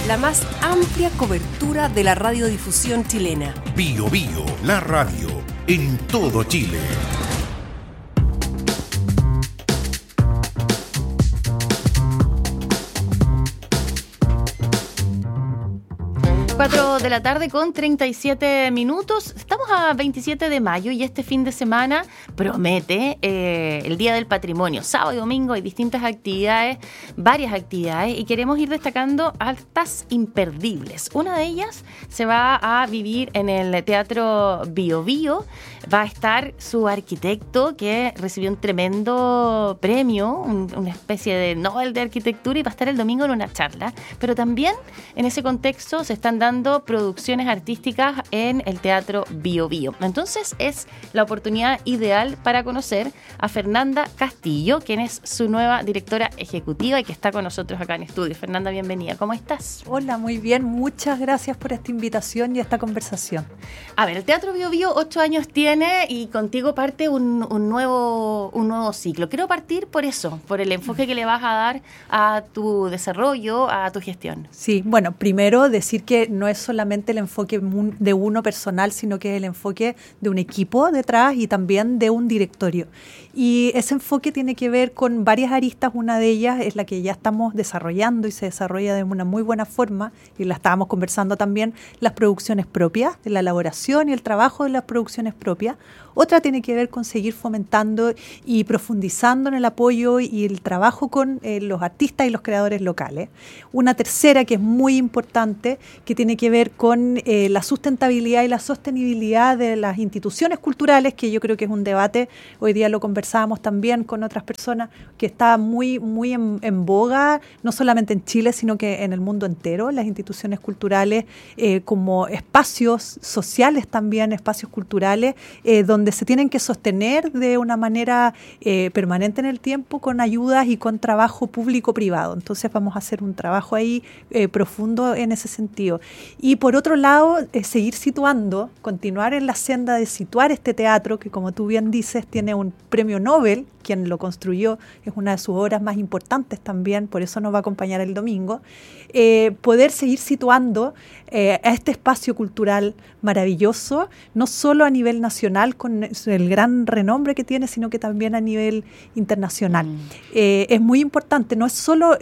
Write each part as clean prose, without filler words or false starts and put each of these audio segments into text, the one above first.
La más amplia cobertura de la radiodifusión chilena. Bio Bio, la radio, en todo Chile. 4 de la tarde con 37 minutos. Estamos a 27 de mayo y este fin de semana promete el Día del Patrimonio. Sábado y domingo hay distintas actividades, varias actividades, y queremos ir destacando altas imperdibles. Una de ellas se va a vivir en el Teatro Bio Bio. Va a estar su arquitecto, que recibió un tremendo premio, una especie de Nobel de Arquitectura, y va a estar el domingo en una charla. Pero también en ese contexto se están dando producciones artísticas en el Teatro Bio Bio. Entonces es la oportunidad ideal para conocer a Fernanda Castillo, quien es su nueva directora ejecutiva y que está con nosotros acá en estudio. Fernanda, bienvenida. ¿Cómo estás? Hola, muy bien. Muchas gracias por esta invitación y esta conversación. A ver, el Teatro Bio Bio 8 años tiene y contigo parte un nuevo ciclo. Quiero partir por eso, por el enfoque que le vas a dar a tu desarrollo, a tu gestión. Sí, bueno, primero decir que no es solamente el enfoque de uno personal, sino que es el enfoque de un equipo detrás y también de un directorio. Y ese enfoque tiene que ver con varias aristas. Una de ellas es la que ya estamos desarrollando y se desarrolla de una muy buena forma, y la estábamos conversando también, las producciones propias, la elaboración y el trabajo de las producciones propias. Otra tiene que ver con seguir fomentando y profundizando en el apoyo y el trabajo con los artistas y los creadores locales. Una tercera, que es muy importante, que tiene que ver con la sustentabilidad y la sostenibilidad de las instituciones culturales, que yo creo que es un debate, hoy día lo conversábamos también con otras personas, que está muy en boga, no solamente en Chile, sino que en el mundo entero. Las instituciones culturales como espacios sociales también, espacios culturales, donde se tienen que sostener de una manera permanente en el tiempo, con ayudas y con trabajo público-privado. Entonces vamos a hacer un trabajo ahí profundo en ese sentido. Y por otro lado, seguir situando, continuar en la senda de situar este teatro, que como tú bien dices, tiene un premio Nobel, quien lo construyó, es una de sus obras más importantes también, por eso nos va a acompañar el domingo, poder seguir situando a este espacio cultural maravilloso, no solo a nivel nacional con el gran renombre que tiene, sino que también a nivel internacional. Es muy importante, no es solo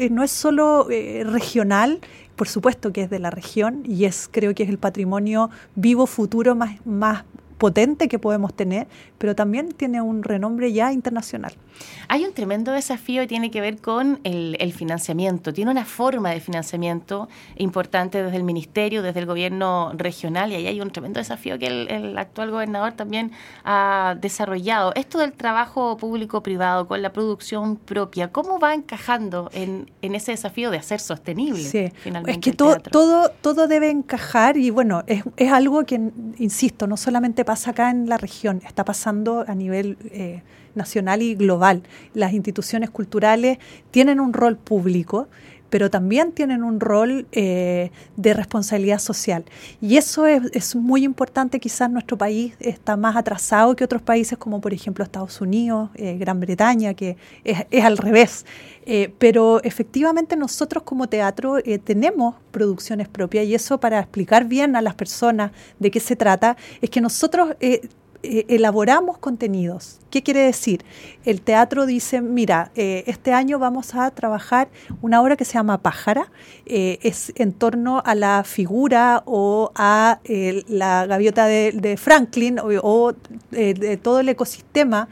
regional. Por supuesto que es de la región y creo que es el patrimonio vivo futuro más potente que podemos tener, pero también tiene un renombre ya internacional. Hay un tremendo desafío y tiene que ver con el financiamiento. Tiene una forma de financiamiento importante desde el ministerio, desde el gobierno regional, y ahí hay un tremendo desafío que el actual gobernador también ha desarrollado. Esto del trabajo público-privado con la producción propia, ¿cómo va encajando en ese desafío de hacer sostenible finalmente? Es que todo debe encajar y bueno, es algo que, insisto, no solamente pasa acá en la región, está pasando a nivel nacional y global. Las instituciones culturales tienen un rol público, pero también tienen un rol de responsabilidad social. Y eso es muy importante. Quizás nuestro país está más atrasado que otros países, como por ejemplo Estados Unidos, Gran Bretaña, que es al revés. Pero efectivamente nosotros como teatro tenemos producciones propias, y eso, para explicar bien a las personas de qué se trata, es que nosotros elaboramos contenidos. ¿Qué quiere decir? El teatro dice, mira, este año vamos a trabajar una obra que se llama Pájara, es en torno a la figura o a la gaviota de Franklin o de todo el ecosistema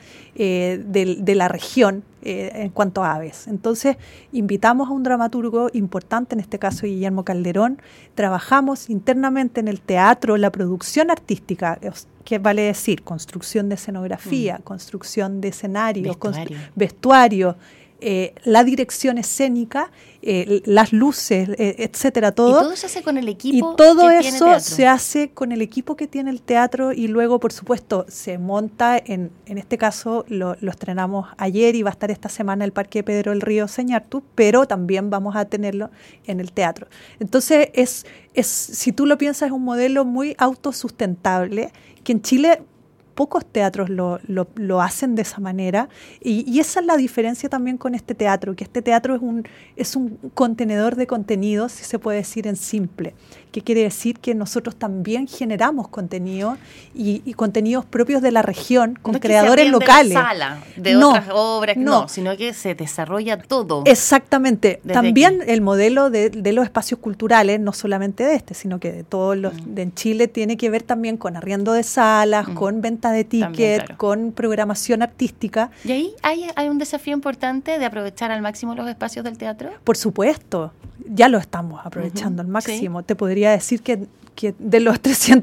de la región en cuanto a aves. Entonces, invitamos a un dramaturgo importante, en este caso Guillermo Calderón, trabajamos internamente en el teatro, la producción artística, que vale decir construcción de escenografía, construcción de escenarios, vestuario, la dirección escénica, las luces, etcétera, todo. Y todo se hace con el equipo. Y todo eso se hace con el equipo que tiene el teatro, y luego, por supuesto, se monta, en este caso lo estrenamos ayer y va a estar esta semana en el Parque Pedro del Río Señartu, pero también vamos a tenerlo en el teatro. Entonces, si tú lo piensas, es un modelo muy autosustentable, que en Chile pocos teatros lo hacen de esa manera, y esa es la diferencia también con este teatro, que este teatro es un contenedor de contenidos, si se puede decir en simple, que quiere decir que nosotros también generamos contenido y contenidos propios de la región, con no creadores que se locales. La sala de otras obras, sino que se desarrolla todo. Exactamente. También aquí. El modelo de los espacios culturales, no solamente de este, sino que de todos los en Chile, tiene que ver también con arriendo de salas, con venta de tickets, claro, con programación artística. ¿Y ahí hay un desafío importante de aprovechar al máximo los espacios del teatro? Por supuesto, ya lo estamos aprovechando al máximo. ¿Sí? Te podría decir que de los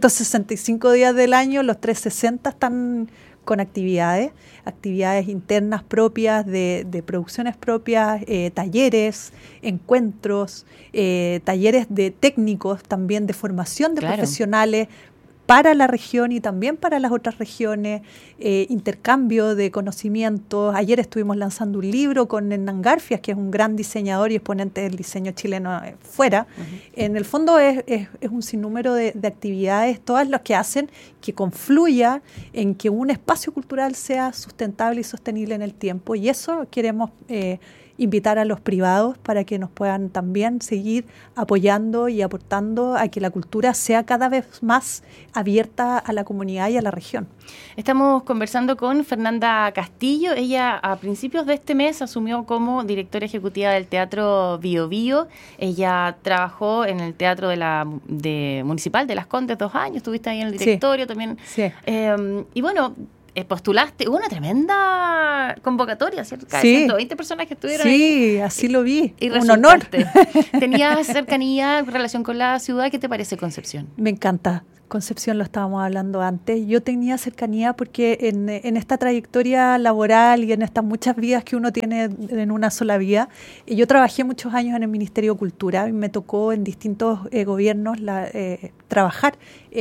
365 días del año, los 360 están con actividades internas propias, de producciones propias, talleres, encuentros, talleres de técnicos también, de formación de profesionales para la región y también para las otras regiones, intercambio de conocimientos. Ayer estuvimos lanzando un libro con Hernán Garfias, que es un gran diseñador y exponente del diseño chileno fuera. En el fondo es un sinnúmero de actividades, todas las que hacen que confluya en que un espacio cultural sea sustentable y sostenible en el tiempo, y eso queremos invitar a los privados para que nos puedan también seguir apoyando y aportando a que la cultura sea cada vez más abierta a la comunidad y a la región. Estamos conversando con Fernanda Castillo. Ella a principios de este mes asumió como directora ejecutiva del Teatro Bio Bio. Ella trabajó en el Teatro Municipal de Las Condes 2 años, estuviste ahí en el directorio también. Sí. Y bueno, postulaste, hubo una tremenda convocatoria, ¿cierto? Sí. 120 personas que estuvieron ahí. Sí, así lo vi. Y un honor. ¿Tenías cercanía, relación con la ciudad? ¿Qué te parece Concepción? Me encanta. Concepción, lo estábamos hablando antes. Yo tenía cercanía porque en esta trayectoria laboral y en estas muchas vidas que uno tiene en una sola vida, yo trabajé muchos años en el Ministerio de Cultura y me tocó en distintos gobiernos trabajar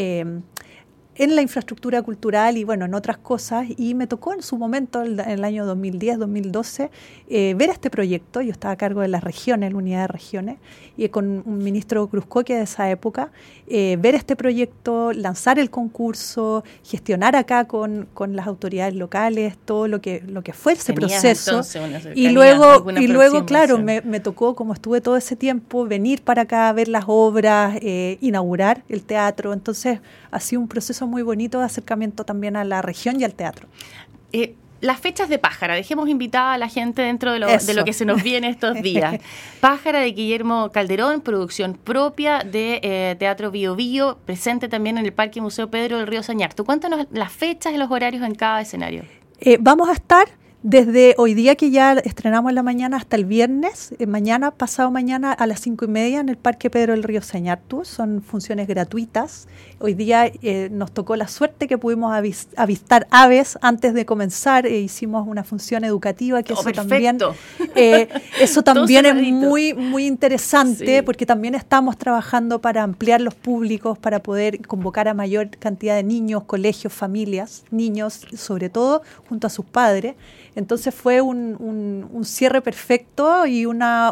en la infraestructura cultural y bueno, en otras cosas, y me tocó en su momento, en el año 2010, 2012, ver este proyecto. Yo estaba a cargo de las regiones, la unidad de regiones, y con un ministro Cruzcoque de esa época, ver este proyecto, lanzar el concurso, gestionar acá con las autoridades locales, todo lo que fue ese proceso. Y luego claro, me tocó, como estuve todo ese tiempo, venir para acá, ver las obras, inaugurar el teatro. Entonces, ha sido un proceso muy bonito de acercamiento también a la región y al teatro. Las fechas de Pájara, dejemos invitada a la gente dentro de lo que se nos viene estos días. Pájara de Guillermo Calderón, producción propia de Teatro Bio Bio, presente también en el Parque Museo Pedro del Río Sañartu. Cuéntanos las fechas y los horarios en cada escenario. Vamos a estar desde hoy día, que ya estrenamos en la mañana, hasta el viernes, pasado mañana a las 5:30 en el Parque Pedro del Río Sañartu. Son funciones gratuitas. Hoy día nos tocó la suerte que pudimos avistar aves antes de comenzar. Hicimos una función educativa, que eso también es muy, muy interesante, porque también estamos trabajando para ampliar los públicos, para poder convocar a mayor cantidad de niños, colegios, familias, niños sobre todo, junto a sus padres. Entonces fue un cierre perfecto y una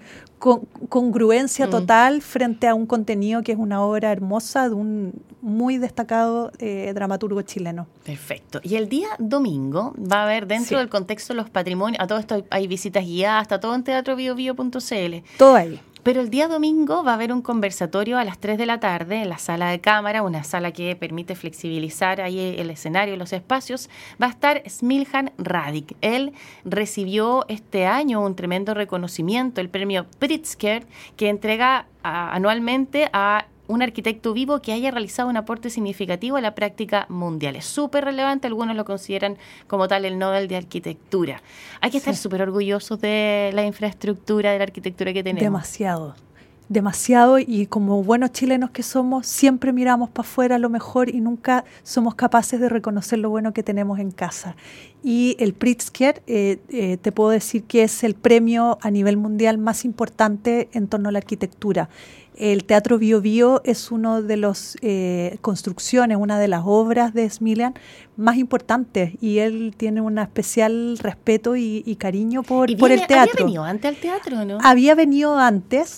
congruencia total frente a un contenido que es una obra hermosa de un muy destacado dramaturgo chileno. Perfecto. Y el día domingo va a haber, dentro del contexto de los patrimonios, a todo esto hay visitas guiadas, está todo en teatrobiobio.cl. Todo ahí. Pero el día domingo va a haber un conversatorio a las 3 de la tarde en la sala de cámara, una sala que permite flexibilizar ahí el escenario y los espacios. Va a estar Smiljan Radic. Él recibió este año un tremendo reconocimiento, el premio Pritzker, que entrega anualmente a un arquitecto vivo que haya realizado un aporte significativo a la práctica mundial. Es súper relevante, algunos lo consideran como tal el Nobel de Arquitectura. Hay que estar súper orgullosos de la infraestructura, de la arquitectura que tenemos. Demasiado, y como buenos chilenos que somos, siempre miramos para afuera lo mejor y nunca somos capaces de reconocer lo bueno que tenemos en casa. Y el Pritzker, te puedo decir que es el premio a nivel mundial más importante en torno a la arquitectura. El Teatro Bio Bio es una de las construcciones, una de las obras de Smiljan más importantes, y él tiene un especial respeto y cariño por el teatro. ¿Había venido antes al teatro, no? Había venido antes,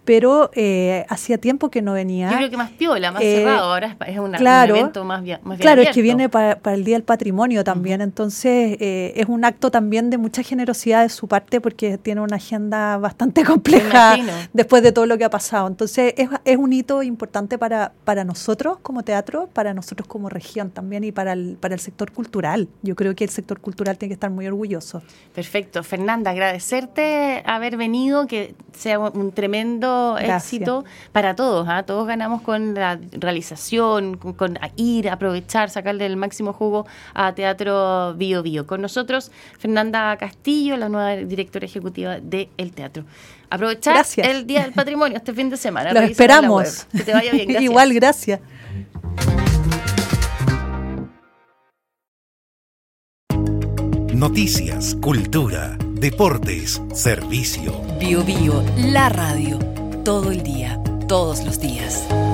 pero hacía tiempo que no venía. Yo creo que más piola, más cerrado, ahora es un evento más bien claro, abierto. Es que viene para el Día del Patrimonio también, entonces es un acto también de mucha generosidad de su parte porque tiene una agenda bastante compleja después de todo lo que ha pasado. Entonces es un hito importante para nosotros como teatro, para nosotros como región también y para el sector cultural. Yo creo que el sector cultural tiene que estar muy orgulloso. Perfecto. Fernanda, agradecerte haber venido, que sea un tremendo éxito para todos. Todos ganamos con la realización, con ir, aprovechar, sacarle el máximo jugo a Teatro Bío Bío. Con nosotros, Fernanda Castillo, la nueva directora ejecutiva del teatro. Aprovechar el Día del Patrimonio este fin de semana. Lo esperamos. Que te vaya bien. Gracias. Igual, gracias. Noticias, cultura, deportes, servicio. Bío Bío, la radio. Todo el día, todos los días.